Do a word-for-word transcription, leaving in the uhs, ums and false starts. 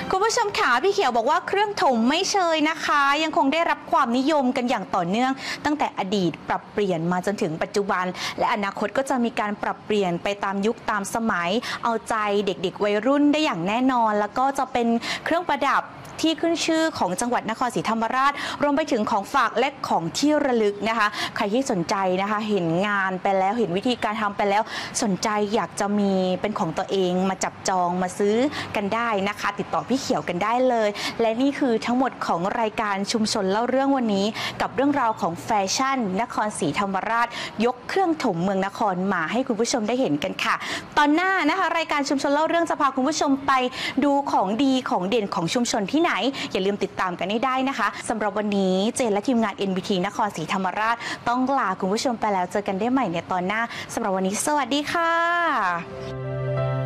คุณผู้ชมขาพี่เขียวบอกว่าเครื่องถมไม่เชยนะคะยังคงได้รับความนิยมกันอย่างต่อเนื่องตั้งแต่อดีตปรับเปลี่ยนมาจนถึงปัจจุบันและอนาคตก็จะมีการปรับเปลี่ยนไปตามยุคตามสมัยเอาใจเด็กๆวัยรุ่นได้อย่างแน่นอนแล้วก็จะเป็นเครื่องประดับที่ขึ้นชื่อของจังหวัดนครศรีธรรมราชรวมไปถึงของฝากและของที่ระลึกนะคะใครที่สนใจนะคะเห็นงานไปแล้วเห็นวิธีการทำไปแล้วสนใจอยากจะมีเป็นของตัวเองมาจับจองมาซื้อกันได้นะคะติดต่อพี่เขียวกันได้เลยและนี่คือทั้งหมดของรายการชุมชนเล่าเรื่องวันนี้กับเรื่องราวของแฟชั่นนครศรีธรรมราชยกเครื่องถมเมืองนครมาให้คุณผู้ชมได้เห็นกันค่ะตอนหน้านะคะรายการชุมชนเล่าเรื่องจะพาคุณผู้ชมไปดูของดีของเด่นของชุมชนที่ไหนอย่าลืมติดตามกันให้ได้นะคะสำหรับวันนี้เจนและทีมงาน เอ็น บี ที นครศรีธรรมราชต้องลาคุณผู้ชมไปแล้วเจอกันได้ใหม่ในตอนหน้าสำหรับวันนี้สวัสดีค่ะ